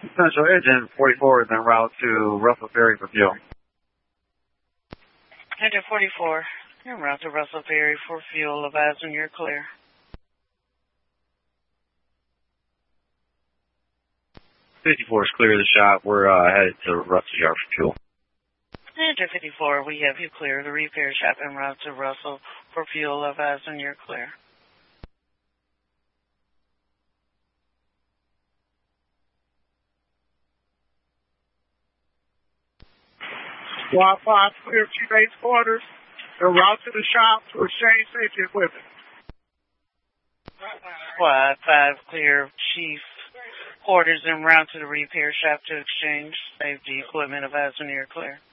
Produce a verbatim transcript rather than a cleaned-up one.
Central Engine forty-four is en route to Russell Ferry for fuel. Engine forty-four, en route to Russell Ferry for fuel. Advise when you're clear. fifty-four is clear of the shop. We're uh, headed to Russell Yard for fuel. Engine fifty-four, we have you clear. The repair shop en route to Russell for fuel. Advise when you're clear. Squad five, clear Chief eight's quarters. En route to the shop to exchange safety equipment. Squad five, clear Chief quarters en route to the repair shop to exchange safety equipment. Advise when you're clear.